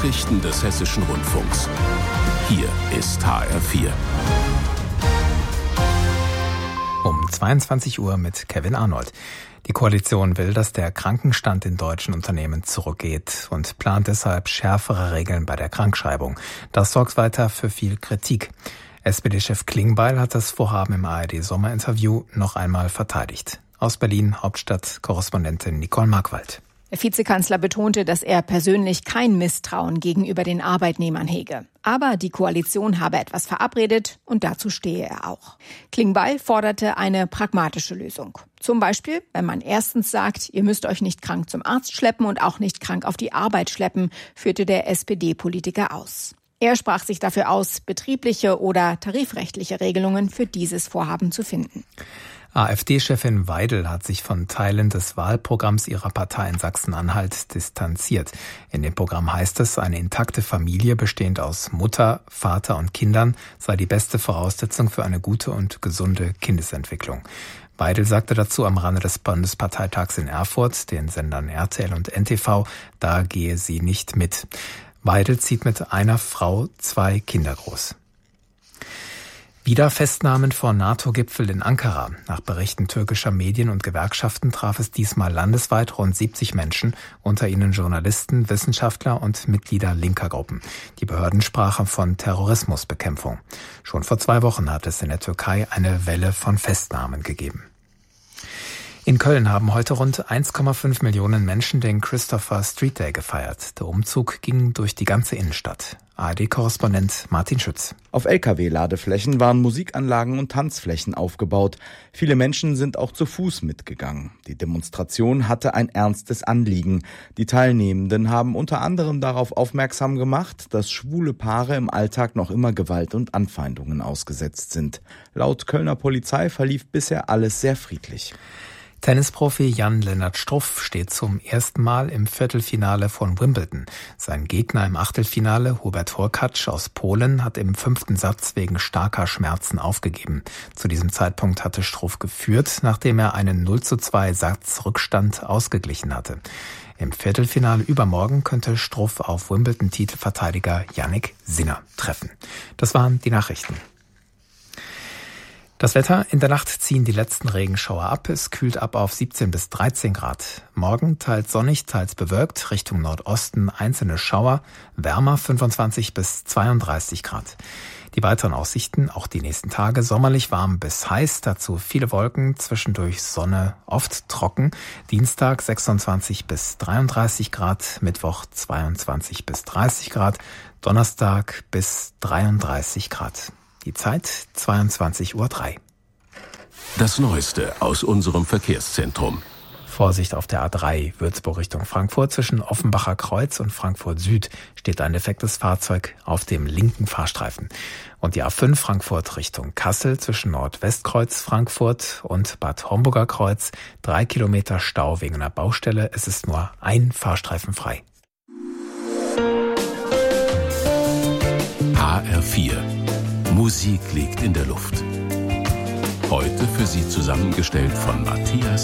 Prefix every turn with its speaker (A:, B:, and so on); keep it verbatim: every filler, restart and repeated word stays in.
A: Nachrichten des Hessischen Rundfunks. Hier ist H R vier.
B: Um zweiundzwanzig Uhr mit Kevin Arnold. Die Koalition will, dass der Krankenstand in deutschen Unternehmen zurückgeht und plant deshalb schärfere Regeln bei der Krankschreibung. Das sorgt weiter für viel Kritik. S P D-Chef Klingbeil hat das Vorhaben im A R D-Sommerinterview noch einmal verteidigt. Aus Berlin, Hauptstadt-Korrespondentin Nicole Markwald.
C: Der Vizekanzler betonte, dass er persönlich kein Misstrauen gegenüber den Arbeitnehmern hege. Aber die Koalition habe etwas verabredet und dazu stehe er auch. Klingbeil forderte eine pragmatische Lösung. Zum Beispiel, wenn man erstens sagt, ihr müsst euch nicht krank zum Arzt schleppen und auch nicht krank auf die Arbeit schleppen, führte der S P D-Politiker aus. Er sprach sich dafür aus, betriebliche oder tarifrechtliche Regelungen für dieses Vorhaben zu finden.
B: AfD-Chefin Weidel hat sich von Teilen des Wahlprogramms ihrer Partei in Sachsen-Anhalt distanziert. In dem Programm heißt es, eine intakte Familie bestehend aus Mutter, Vater und Kindern sei die beste Voraussetzung für eine gute und gesunde Kindesentwicklung. Weidel sagte dazu am Rande des Bundesparteitags in Erfurt, den Sendern R T L und N T V, da gehe sie nicht mit. Weidel zieht mit einer Frau zwei Kinder groß. Wieder Festnahmen vor NATO-Gipfel in Ankara. Nach Berichten türkischer Medien und Gewerkschaften traf es diesmal landesweit rund siebzig Menschen, unter ihnen Journalisten, Wissenschaftler und Mitglieder linker Gruppen. Die Behörden sprachen von Terrorismusbekämpfung. Schon vor zwei Wochen hat es in der Türkei eine Welle von Festnahmen gegeben. In Köln haben heute rund eins Komma fünf Millionen Menschen den Christopher Street Day gefeiert. Der Umzug ging durch die ganze Innenstadt. A R D-Korrespondent Martin Schütz.
D: Auf L K W-Ladeflächen waren Musikanlagen und Tanzflächen aufgebaut. Viele Menschen sind auch zu Fuß mitgegangen. Die Demonstration hatte ein ernstes Anliegen. Die Teilnehmenden haben unter anderem darauf aufmerksam gemacht, dass schwule Paare im Alltag noch immer Gewalt und Anfeindungen ausgesetzt sind. Laut Kölner Polizei verlief bisher alles sehr friedlich.
B: Tennisprofi Jan-Lennart Struff steht zum ersten Mal im Viertelfinale von Wimbledon. Sein Gegner im Achtelfinale, Hubert Hurkacz aus Polen, hat im fünften Satz wegen starker Schmerzen aufgegeben. Zu diesem Zeitpunkt hatte Struff geführt, nachdem er einen null zu zwei Satzrückstand ausgeglichen hatte. Im Viertelfinale übermorgen könnte Struff auf Wimbledon-Titelverteidiger Jannik Sinner treffen. Das waren die Nachrichten. Das Wetter: In der Nacht ziehen die letzten Regenschauer ab. Es kühlt ab auf siebzehn bis dreizehn Grad. Morgen teils sonnig, teils bewölkt. Richtung Nordosten einzelne Schauer. Wärmer fünfundzwanzig bis zweiunddreißig Grad. Die weiteren Aussichten, auch die nächsten Tage: sommerlich warm bis heiß. Dazu viele Wolken, zwischendurch Sonne, oft trocken. Dienstag sechsundzwanzig bis dreiunddreißig Grad. Mittwoch zweiundzwanzig bis dreißig Grad. Donnerstag bis dreiunddreißig Grad. Die Zeit zweiundzwanzig Uhr drei.
A: Das Neueste aus unserem Verkehrszentrum.
B: Vorsicht auf der A drei, Würzburg Richtung Frankfurt. Zwischen Offenbacher Kreuz und Frankfurt Süd steht ein defektes Fahrzeug auf dem linken Fahrstreifen. Und die A fünf, Frankfurt Richtung Kassel, zwischen Nordwestkreuz Frankfurt und Bad Homburger Kreuz. Drei Kilometer Stau wegen einer Baustelle. Es ist nur ein Fahrstreifen frei.
A: H R vier. Musik liegt in der Luft. Heute für Sie zusammengestellt von Matthias